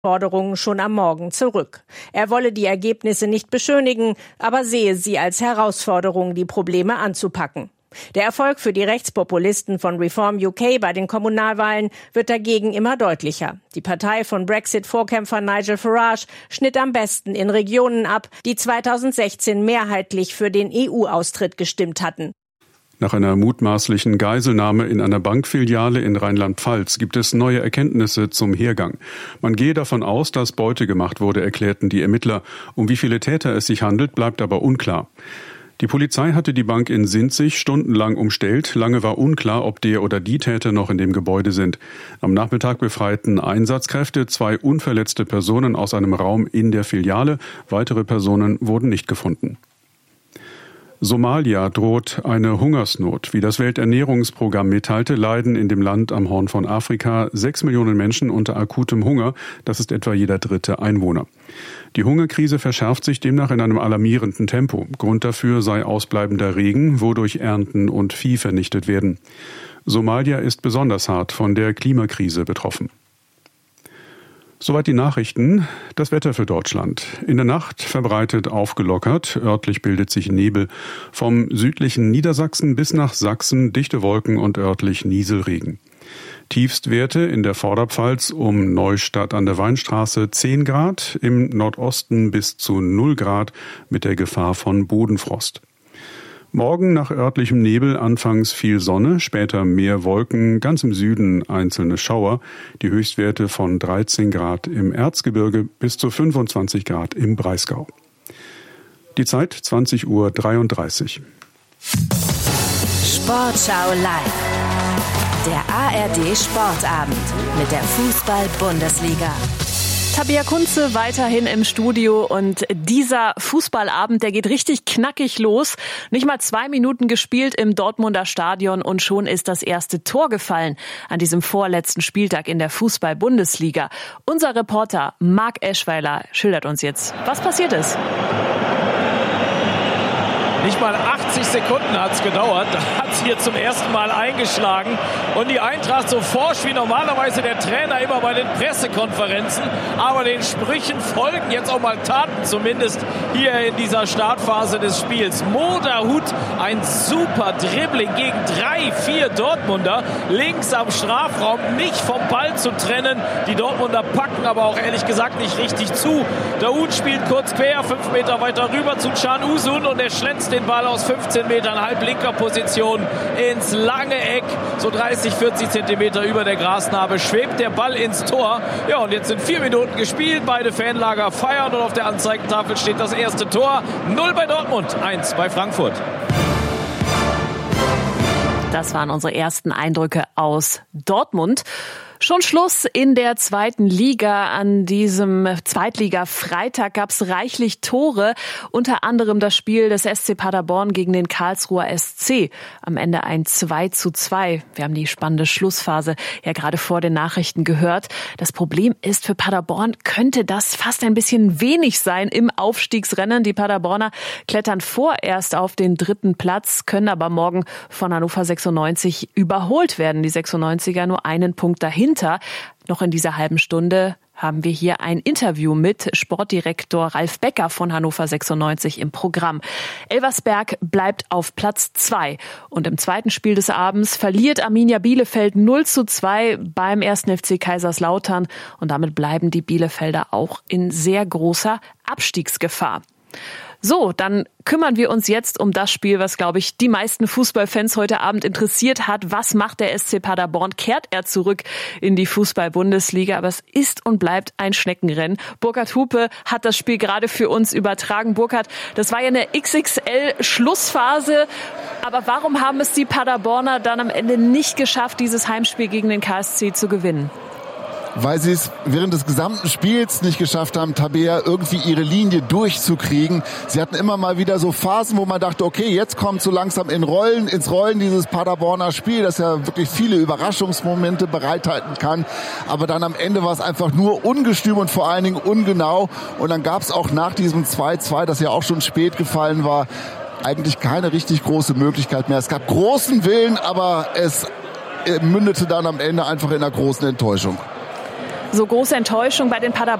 Forderungen schon am Morgen zurück. Er wolle die Ergebnisse nicht beschönigen, aber sehe sie als Herausforderung, die Probleme anzupacken. Der Erfolg für die Rechtspopulisten von Reform UK bei den Kommunalwahlen wird dagegen immer deutlicher. Die Partei von Brexit-Vorkämpfer Nigel Farage schnitt am besten in Regionen ab, die 2016 mehrheitlich für den EU-Austritt gestimmt hatten. Nach einer mutmaßlichen Geiselnahme in einer Bankfiliale in Rheinland-Pfalz gibt es neue Erkenntnisse zum Hergang. Man gehe davon aus, dass Beute gemacht wurde, erklärten die Ermittler. Um wie viele Täter es sich handelt, bleibt aber unklar. Die Polizei hatte die Bank in Sinzig stundenlang umstellt. Lange war unklar, ob der oder die Täter noch in dem Gebäude sind. Am Nachmittag befreiten Einsatzkräfte 2 unverletzte Personen aus einem Raum in der Filiale. Weitere Personen wurden nicht gefunden. Somalia droht eine Hungersnot. Wie das Welternährungsprogramm mitteilte, leiden in dem Land am Horn von Afrika 6 Millionen Menschen unter akutem Hunger. Das ist etwa jeder 3. Einwohner. Die Hungerkrise verschärft sich demnach in einem alarmierenden Tempo. Grund dafür sei ausbleibender Regen, wodurch Ernten und Vieh vernichtet werden. Somalia ist besonders hart von der Klimakrise betroffen. Soweit die Nachrichten. Das Wetter für Deutschland. In der Nacht verbreitet aufgelockert. Örtlich bildet sich Nebel. Vom südlichen Niedersachsen bis nach Sachsen dichte Wolken und örtlich Nieselregen. Tiefstwerte in der Vorderpfalz um Neustadt an der Weinstraße 10 Grad, im Nordosten bis zu 0 Grad mit der Gefahr von Bodenfrost. Morgen nach örtlichem Nebel anfangs viel Sonne, später mehr Wolken, ganz im Süden einzelne Schauer, die Höchstwerte von 13 Grad im Erzgebirge bis zu 25 Grad im Breisgau. Die Zeit 20:33 Uhr. Sportschau live. Der ARD Sportabend mit der Fußball-Bundesliga. Tabea Kunze weiterhin im Studio und dieser Fußballabend, der geht richtig knackig los. Nicht mal 2 Minuten gespielt im Dortmunder Stadion und schon ist das erste Tor gefallen an diesem vorletzten Spieltag in der Fußball-Bundesliga. Unser Reporter Marc Eschweiler schildert uns jetzt, was passiert ist. Nicht mal 80 Sekunden hat es gedauert. Da hat es hier zum ersten Mal eingeschlagen. Und die Eintracht so forsch wie normalerweise der Trainer immer bei den Pressekonferenzen. Aber den Sprüchen folgen jetzt auch mal Taten, zumindest hier in dieser Startphase des Spiels. Mo Dahoud, ein super Dribbling gegen 3-4 Dortmunder. Links am Strafraum, nicht vom Ball zu trennen. Die Dortmunder packen aber auch ehrlich gesagt nicht richtig zu. Dahoud spielt kurz quer, 5 Meter weiter rüber zu Can Uzun und er schlänzt den Ball aus 15 Metern halblinker Position ins lange Eck. So 30, 40 Zentimeter über der Grasnarbe schwebt der Ball ins Tor. Ja, und jetzt sind 4 Minuten gespielt. Beide Fanlager feiern und auf der Anzeigentafel steht das erste Tor. 0 bei Dortmund, 1 bei Frankfurt. Das waren unsere ersten Eindrücke aus Dortmund. Schon Schluss in der 2. Liga. An diesem Zweitliga-Freitag gab es reichlich Tore. Unter anderem das Spiel des SC Paderborn gegen den Karlsruher SC. Am Ende ein 2:2. Wir haben die spannende Schlussphase ja gerade vor den Nachrichten gehört. Das Problem ist, für Paderborn könnte das fast ein bisschen wenig sein im Aufstiegsrennen. Die Paderborner klettern vorerst auf den 3. Platz, können aber morgen von Hannover 96 überholt werden. Die 96er nur einen Punkt dahinter. Noch in dieser halben Stunde haben wir hier ein Interview mit Sportdirektor Ralf Becker von Hannover 96 im Programm. Elversberg bleibt auf Platz 2 und im zweiten Spiel des Abends verliert Arminia Bielefeld 0:2 beim 1. FC Kaiserslautern und damit bleiben die Bielefelder auch in sehr großer Abstiegsgefahr. So, dann kümmern wir uns jetzt um das Spiel, was, glaube ich, die meisten Fußballfans heute Abend interessiert hat. Was macht der SC Paderborn? Kehrt er zurück in die Fußball-Bundesliga? Aber es ist und bleibt ein Schneckenrennen. Burkhard Hupe hat das Spiel gerade für uns übertragen. Burkhard, das war ja eine XXL-Schlussphase. Aber warum haben es die Paderborner dann am Ende nicht geschafft, dieses Heimspiel gegen den KSC zu gewinnen? Weil sie es während des gesamten Spiels nicht geschafft haben, Tabea irgendwie ihre Linie durchzukriegen. Sie hatten immer mal wieder so Phasen, wo man dachte, okay, jetzt kommt so langsam ins Rollen dieses Paderborner Spiel, das ja wirklich viele Überraschungsmomente bereithalten kann. Aber dann am Ende war es einfach nur ungestüm und vor allen Dingen ungenau. Und dann gab es auch nach diesem 2:2, das ja auch schon spät gefallen war, eigentlich keine richtig große Möglichkeit mehr. Es gab großen Willen, aber es mündete dann am Ende einfach in einer großen Enttäuschung. So große Enttäuschung bei den Paderborn